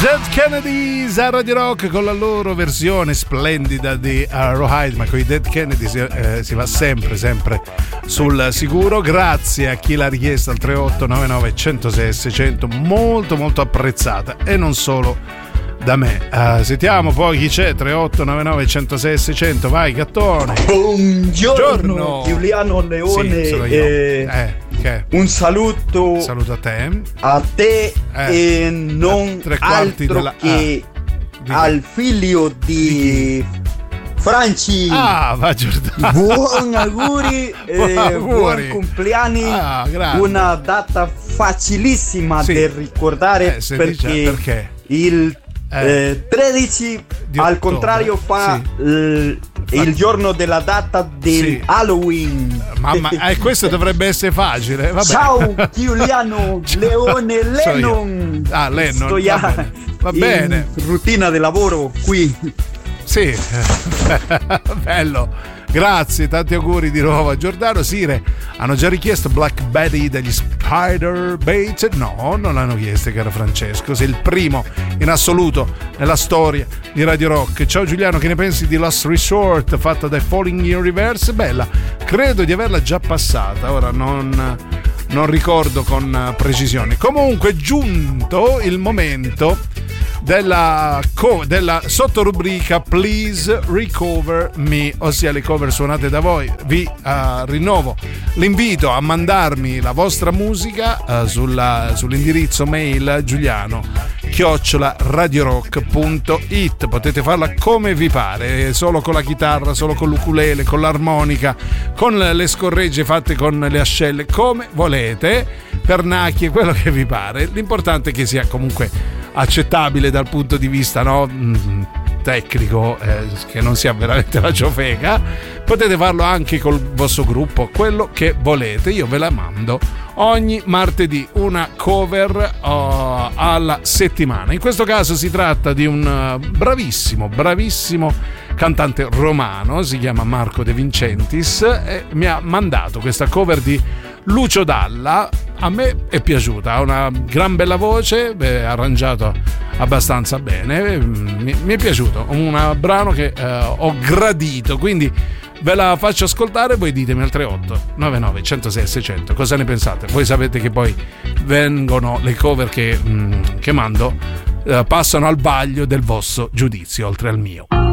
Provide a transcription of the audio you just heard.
Dead Kennedys a Radio Rock con la loro versione splendida di Rawhide, ma con i Dead Kennedys si va sempre sul sicuro. Grazie a chi l'ha richiesta al 3899 106 600, molto molto apprezzata, e non solo da me. Sentiamo poi chi c'è. 3899 106 600, vai Gattone. Buongiorno Giuliano Leone. Sì, sono io. Un saluto a te, e non altro che al figlio di Franci. Va Giordano. Buon auguri, buon compleanno. Una data facilissima da ricordare, perché il 13 al contrario fa il giorno della data del Halloween. Mamma, questo dovrebbe essere facile. Vabbè. Ciao Giuliano Leone Lennon. Lennon. Va bene. Routine di lavoro qui. Sì. Bello. Grazie, tanti auguri di nuovo a Giordano. Sire, hanno già richiesto Black Betty degli Spider-Baits? No, non l'hanno chiesto, caro Francesco. Sei il primo in assoluto nella storia di Radio Rock. Ciao Giuliano, che ne pensi di Last Resort fatta dai Falling in Reverse? Bella, credo di averla già passata, ora non ricordo con precisione. Comunque è giunto il momento della sottorubrica Please Recover Me, ossia le cover suonate da voi. Vi rinnovo l'invito a mandarmi la vostra musica sull'indirizzo mail giuliano@radiorock.it. Potete farla come vi pare, solo con la chitarra, solo con l'ukulele, con l'armonica, con le scorregge fatte con le ascelle, come volete, pernacchie, quello che vi pare. L'importante è che sia comunque accettabile dal punto di vista tecnico, che non sia veramente la ciofeca. Potete farlo anche col vostro gruppo, quello che volete. Io ve la mando ogni martedì, una cover alla settimana. In questo caso si tratta di un bravissimo cantante romano, si chiama Marco De Vincentis, e mi ha mandato questa cover di Lucio Dalla. A me è piaciuta, ha una gran bella voce, arrangiato abbastanza bene, mi è piaciuto, un brano che ho gradito, quindi ve la faccio ascoltare. Voi ditemi al 3899 106 600 cosa ne pensate. Voi sapete che poi vengono le cover che mando, passano al vaglio del vostro giudizio oltre al mio.